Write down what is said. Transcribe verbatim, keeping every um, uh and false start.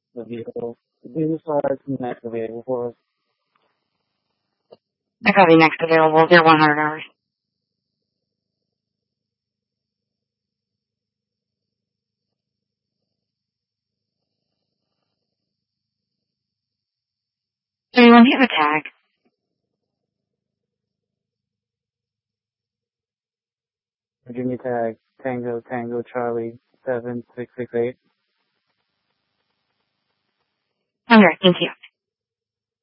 the vehicle. The business starts next available for us. I copy next available, zero one hundred hours. Anyone, do you have a tag? Virginia tag Tango Tango Charlie seven six six eight. Okay, thank you.